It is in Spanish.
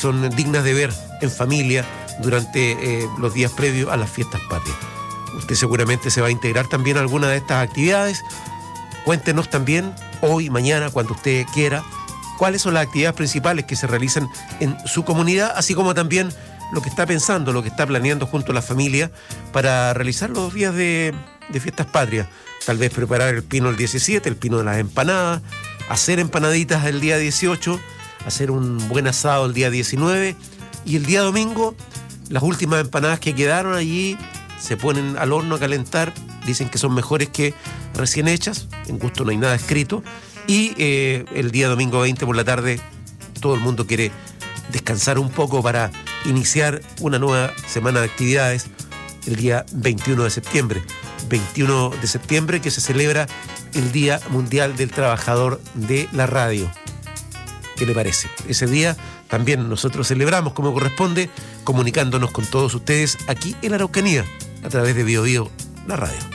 son dignas de ver en familia durante los días previos a las fiestas patrias. Usted seguramente se va a integrar también a alguna de estas actividades. Cuéntenos también hoy, mañana, cuando usted quiera, cuáles son las actividades principales que se realizan en su comunidad, así como también lo que está pensando, lo que está planeando junto a la familia para realizar los días de fiestas patrias. Tal vez preparar el pino el 17, el pino de las empanadas, hacer empanaditas el día 18, hacer un buen asado el día 19 y el día domingo las últimas empanadas que quedaron allí se ponen al horno a calentar, dicen que son mejores que recién hechas, en gusto no hay nada escrito, y el día domingo 20 por la tarde todo el mundo quiere descansar un poco para iniciar una nueva semana de actividades el día 21 de septiembre. 21 de septiembre que se celebra el Día Mundial del Trabajador de la Radio. ¿Qué le parece? Ese día también nosotros celebramos como corresponde, comunicándonos con todos ustedes aquí en la Araucanía, a través de Bio Bio, la radio.